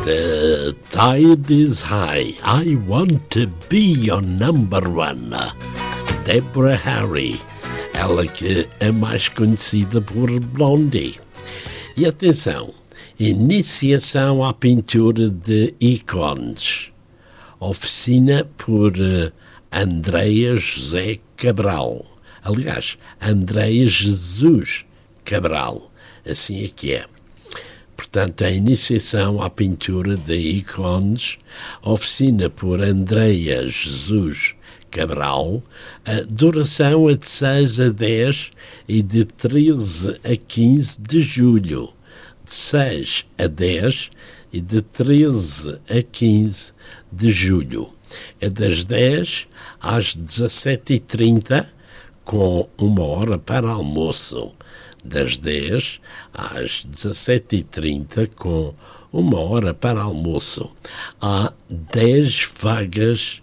The tide is high. I want to be your number one. Deborah Harry, ela que é mais conhecida por Blondie. E atenção, iniciação à pintura de ícones. Oficina por Andréia José Cabral. Aliás, Andréia Jesus Cabral. Assim é que é. Portanto, a iniciação à pintura de ícones, oficina por Andréia Jesus Cabral, a duração é de 6 a 10 e de 13 a 15 de julho. De 6 a 10 e de 13 a 15 de julho. É das 10 às 17h30, com 1 hora para almoço. Das 10 às 17h30, com 1 hora para almoço. Há 10 vagas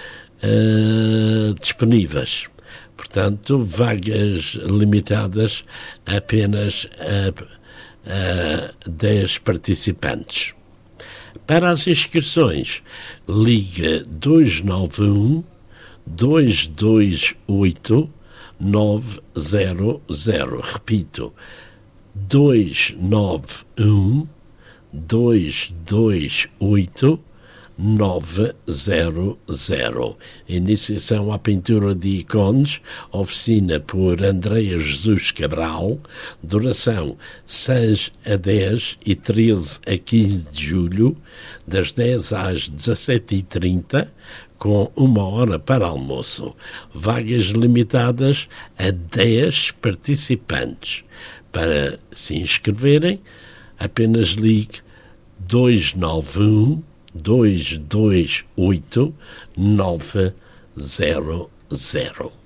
disponíveis. Portanto, vagas limitadas apenas a 10 participantes. Para as inscrições, liga 291 228 900. Repito, 291 228 900. Iniciação à pintura de ícones, oficina por Andréia Jesus Cabral, duração 6 a 10 e 13 a 15 de julho, das 10 às 17h30, com 1 hora para almoço. Vagas limitadas a 10 participantes. Para se inscreverem, apenas ligue 291 228 900.